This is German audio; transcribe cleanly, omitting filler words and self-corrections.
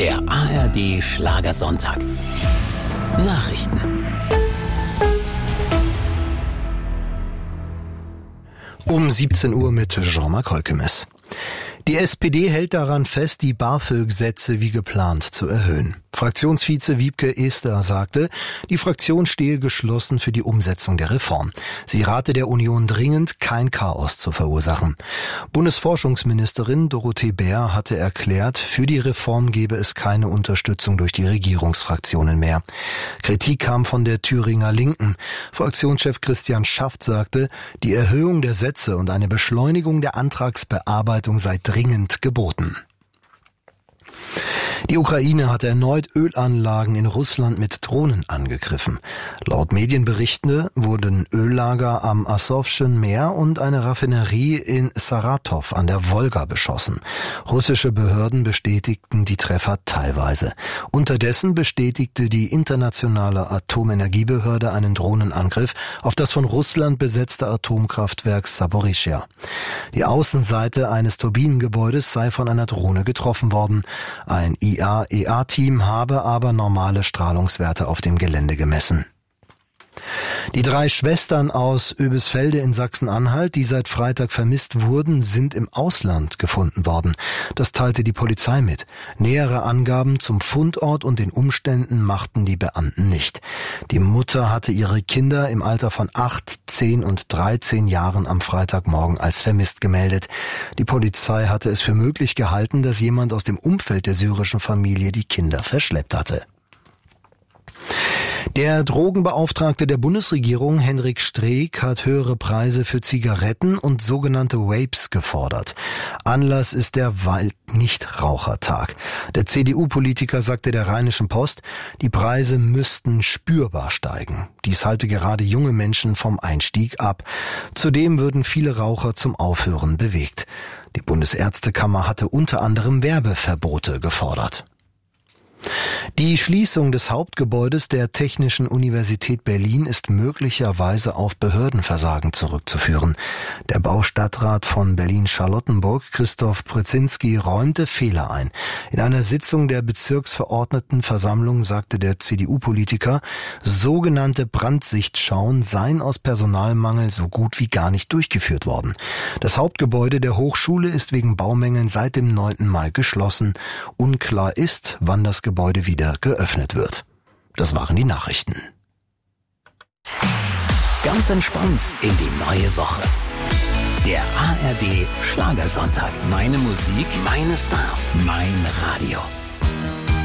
Der ARD Schlagersonntag. Nachrichten. Um 17 Uhr mit Jean-Marc Holkemes. Die SPD hält daran fest, die BAföG-Sätze wie geplant zu erhöhen. Fraktionsvize Wiebke Ester sagte, die Fraktion stehe geschlossen für die Umsetzung der Reform. Sie rate der Union dringend, kein Chaos zu verursachen. Bundesforschungsministerin Dorothee Bär hatte erklärt, für die Reform gebe es keine Unterstützung durch die Regierungsfraktionen mehr. Kritik kam von der Thüringer Linken. Fraktionschef Christian Schaft sagte, die Erhöhung der Sätze und eine Beschleunigung der Antragsbearbeitung sei dringend geboten. Die Ukraine hatte erneut Ölanlagen in Russland mit Drohnen angegriffen. Laut Medienberichten wurden Öllager am Asowschen Meer und eine Raffinerie in Saratow an der Wolga beschossen. Russische Behörden bestätigten die Treffer teilweise. Unterdessen bestätigte die internationale Atomenergiebehörde einen Drohnenangriff auf das von Russland besetzte Atomkraftwerk Saporischschja. Die Außenseite eines Turbinengebäudes sei von einer Drohne getroffen worden. Ein IAEA-Team habe aber normale Strahlungswerte auf dem Gelände gemessen. Die 3 Schwestern aus Oebisfelde in Sachsen-Anhalt, die seit Freitag vermisst wurden, sind im Ausland gefunden worden. Das teilte die Polizei mit. Nähere Angaben zum Fundort und den Umständen machten die Beamten nicht. Die Mutter hatte ihre Kinder im Alter von 8, 10 und 13 Jahren am Freitagmorgen als vermisst gemeldet. Die Polizei hatte es für möglich gehalten, dass jemand aus dem Umfeld der syrischen Familie die Kinder verschleppt hatte. Der Drogenbeauftragte der Bundesregierung, Henrik Streeck, hat höhere Preise für Zigaretten und sogenannte Vapes gefordert. Anlass ist der Wald-Nichtrauchertag. Der CDU-Politiker sagte der Rheinischen Post, die Preise müssten spürbar steigen. Dies halte gerade junge Menschen vom Einstieg ab. Zudem würden viele Raucher zum Aufhören bewegt. Die Bundesärztekammer hatte unter anderem Werbeverbote gefordert. Die Schließung des Hauptgebäudes der Technischen Universität Berlin ist möglicherweise auf Behördenversagen zurückzuführen. Der Baustadtrat von Berlin-Charlottenburg, Christoph Brzezinski, räumte Fehler ein. In einer Sitzung der Bezirksverordnetenversammlung sagte der CDU-Politiker, sogenannte Brandsichtsschauen seien aus Personalmangel so gut wie gar nicht durchgeführt worden. Das Hauptgebäude der Hochschule ist wegen Baumängeln seit dem 9. Mai geschlossen. Unklar ist, wann das Gebäude wieder geöffnet wird. Das waren die Nachrichten. Ganz entspannt in die neue Woche. Der ARD Schlagersonntag. Meine Musik, meine Stars, mein Radio.